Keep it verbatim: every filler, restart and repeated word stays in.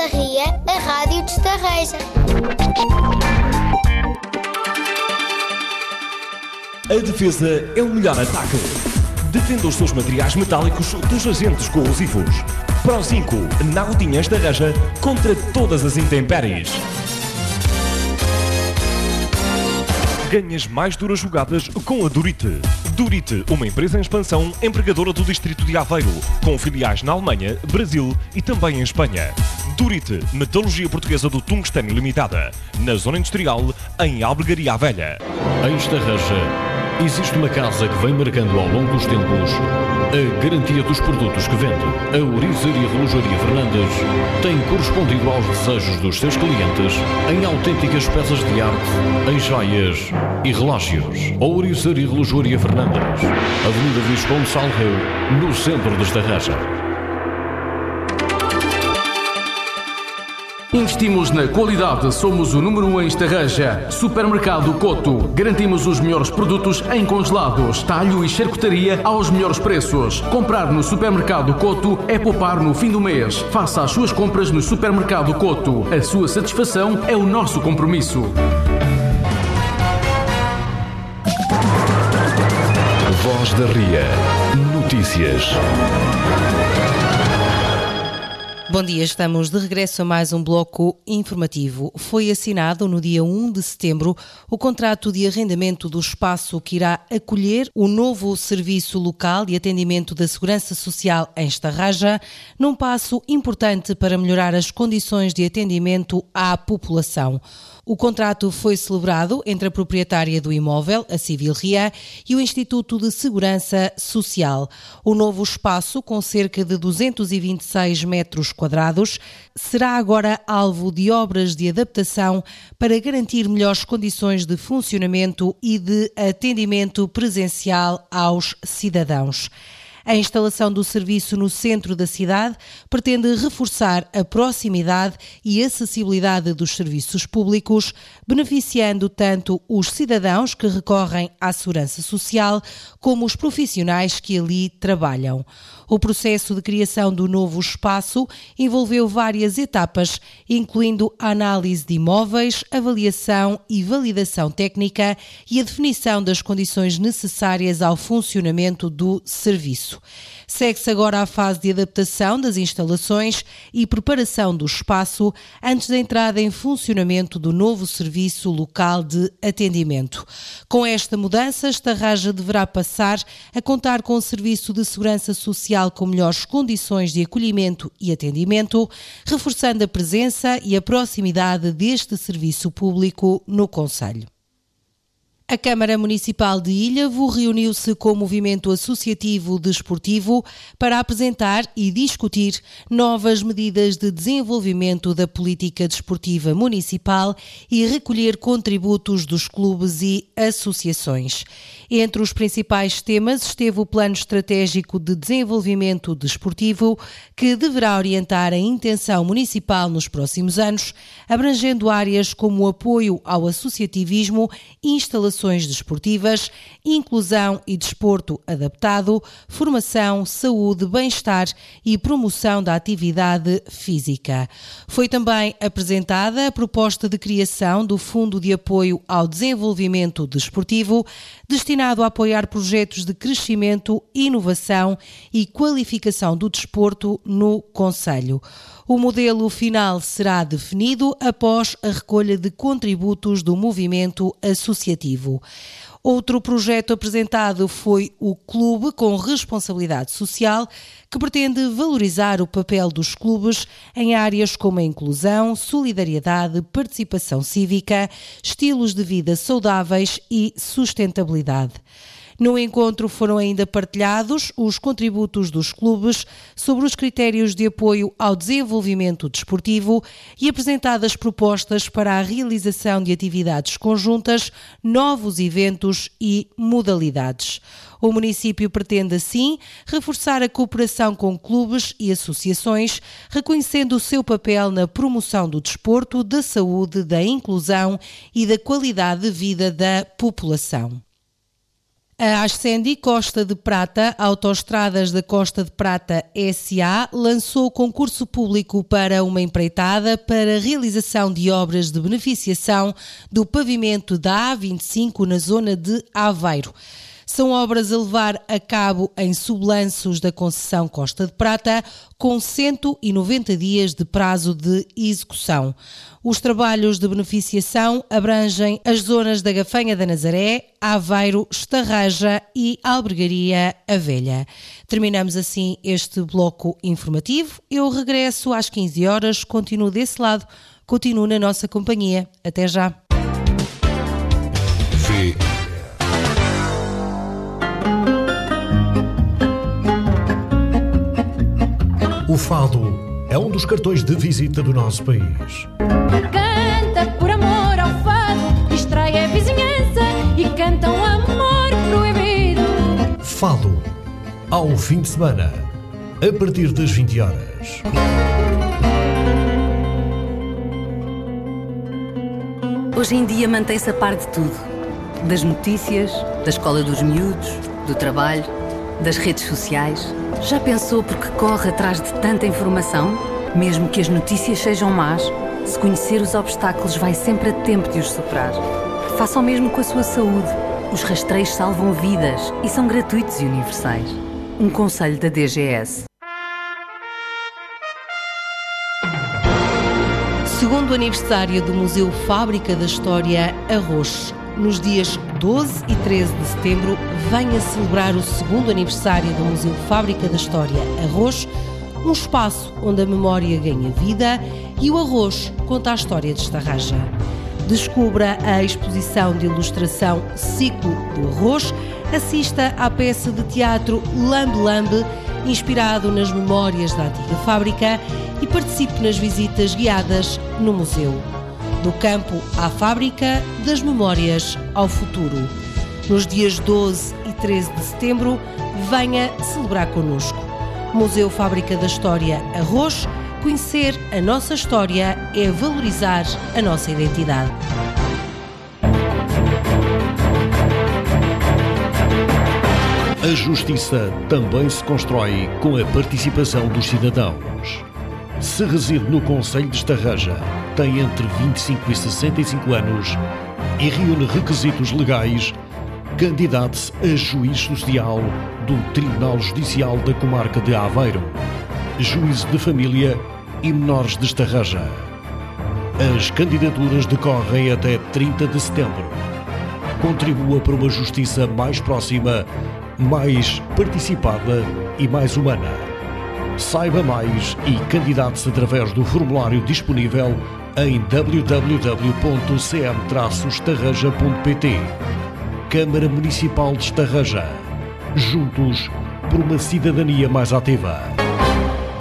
da Ria, a rádio de Estarreja. A defesa é o melhor ataque. Defenda os seus materiais metálicos dos agentes corrosivos. Pro cinco, na Rodinha Estarreja, contra todas as intempéries. Ganhas mais duras jogadas com a Durite. Durite, uma empresa em expansão, empregadora do distrito de Aveiro, com filiais na Alemanha, Brasil e também em Espanha. Durite, metalurgia portuguesa do tungstênio limitada, na zona industrial, em Albergaria à Velha. Em Estarreja, existe uma casa que vem marcando ao longo dos tempos a garantia dos produtos que vende. A Ouriçaria Relojaria Fernandes tem correspondido aos desejos dos seus clientes em autênticas peças de arte, em joias e relógios. A Ouriçaria Relojaria Fernandes, Avenida Visconde Salgueiro, no centro de Estarreja. Investimos na qualidade, somos o número um em Estarreja. Supermercado Coto. Garantimos os melhores produtos em congelados, talho e charcutaria aos melhores preços. Comprar no Supermercado Coto é poupar no fim do mês. Faça as suas compras no Supermercado Coto. A sua satisfação é o nosso compromisso. Voz da Ria. Notícias. Bom dia, estamos de regresso a mais um bloco informativo. Foi assinado no dia primeiro de setembro o contrato de arrendamento do espaço que irá acolher o novo Serviço Local de Atendimento da Segurança Social em Estarreja, num passo importante para melhorar as condições de atendimento à população. O contrato foi celebrado entre a proprietária do imóvel, a Civil Ria, e o Instituto de Segurança Social. O novo espaço, com cerca de duzentos e vinte e seis metros quadrados, será agora alvo de obras de adaptação para garantir melhores condições de funcionamento e de atendimento presencial aos cidadãos. A instalação do serviço no centro da cidade pretende reforçar a proximidade e acessibilidade dos serviços públicos, beneficiando tanto os cidadãos que recorrem à segurança social como os profissionais que ali trabalham. O processo de criação do novo espaço envolveu várias etapas, incluindo a análise de imóveis, avaliação e validação técnica e a definição das condições necessárias ao funcionamento do serviço. Segue-se agora a fase de adaptação das instalações e preparação do espaço antes da entrada em funcionamento do novo Serviço Local de Atendimento. Com esta mudança, Estarreja deverá passar a contar com um serviço de segurança social com melhores condições de acolhimento e atendimento, reforçando a presença e a proximidade deste serviço público no concelho. A Câmara Municipal de Ilhavo reuniu-se com o movimento associativo desportivo para apresentar e discutir novas medidas de desenvolvimento da política desportiva municipal e recolher contributos dos clubes e associações. Entre os principais temas esteve o Plano Estratégico de Desenvolvimento Desportivo, que deverá orientar a intenção municipal nos próximos anos, abrangendo áreas como o apoio ao associativismo, instalações desportivas, inclusão e desporto adaptado, formação, saúde, bem-estar e promoção da atividade física. Foi também apresentada a proposta de criação do Fundo de Apoio ao Desenvolvimento Desportivo, destinado a apoiar projetos de crescimento, inovação e qualificação do desporto no concelho. O modelo final será definido após a recolha de contributos do movimento associativo. Outro projeto apresentado foi o Clube com Responsabilidade Social, que pretende valorizar o papel dos clubes em áreas como a inclusão, solidariedade, participação cívica, estilos de vida saudáveis e sustentabilidade. No encontro foram ainda partilhados os contributos dos clubes sobre os critérios de apoio ao desenvolvimento desportivo e apresentadas propostas para a realização de atividades conjuntas, novos eventos e modalidades. O município pretende, assim, reforçar a cooperação com clubes e associações, reconhecendo o seu papel na promoção do desporto, da saúde, da inclusão e da qualidade de vida da população. A Ascendi Costa de Prata, Autoestradas da Costa de Prata S A, lançou concurso público para uma empreitada para a realização de obras de beneficiação do pavimento da A vinte e cinco na zona de Aveiro. São obras a levar a cabo em sublanços da concessão Costa de Prata, com cento e noventa dias de prazo de execução. Os trabalhos de beneficiação abrangem as zonas da Gafanha da Nazaré, Aveiro, Estarreja e Albergaria a Velha. Terminamos assim este bloco informativo. Eu regresso às quinze horas, continuo desse lado, continuo na nossa companhia. Até já. V. O fado é um dos cartões de visita do nosso país. Canta por amor ao fado, distrai a vizinhança e canta um amor proibido. Fado, ao fim de semana, a partir das vinte horas. Hoje em dia mantém-se a par de tudo. Das notícias, da escola dos miúdos, do trabalho, das redes sociais. Já pensou porque corre atrás de tanta informação? Mesmo que as notícias sejam más, se conhecer os obstáculos vai sempre a tempo de os superar. Faça o mesmo com a sua saúde. Os rastreios salvam vidas e são gratuitos e universais. Um conselho da D G S. Segundo aniversário do Museu Fábrica da História Arroz. Nos dias doze e treze de setembro, venha celebrar o segundo aniversário do Museu Fábrica da História Arroz, um espaço onde a memória ganha vida e o arroz conta a história de Estarreja. Descubra a exposição de ilustração Ciclo do Arroz, assista à peça de teatro Lambe Lambe, inspirado nas memórias da antiga fábrica, e participe nas visitas guiadas no museu. Do campo à fábrica, das memórias ao futuro. Nos dias doze e treze de setembro, venha celebrar connosco. Museu Fábrica da História Arroz, conhecer a nossa história é valorizar a nossa identidade. A justiça também se constrói com a participação dos cidadãos. Se reside no concelho de Estarreja, tem entre vinte e cinco e sessenta e cinco anos e reúne requisitos legais, candidate-se a juiz social do Tribunal Judicial da Comarca de Aveiro, juízo de família e menores de Estarreja. As candidaturas decorrem até trinta de setembro. Contribua para uma justiça mais próxima, mais participada e mais humana. Saiba mais e candidate-se através do formulário disponível em w w w ponto c m traço estarreja ponto p t. Câmara Municipal de Estarreja. Juntos por uma cidadania mais ativa.